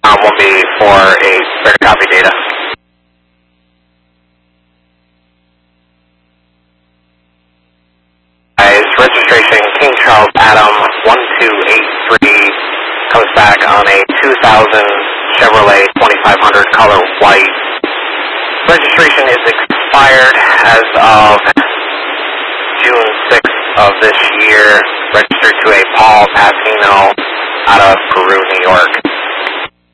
will be for a clear copy data. Registration King Charles Adam 1283 comes back on a 2000 Chevrolet 2500 color white. Registration is expired as of June 6th of this year. Registered to a Paul Pasino out of Peru, New York.